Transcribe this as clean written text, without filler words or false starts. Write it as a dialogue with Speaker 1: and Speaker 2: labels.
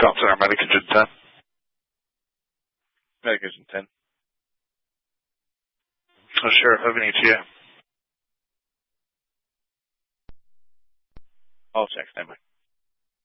Speaker 1: Cop Center, Medic Engine 10.
Speaker 2: Medic Engine 10.
Speaker 1: Oh, Sheriff, have an ETA.
Speaker 2: All check, stand by.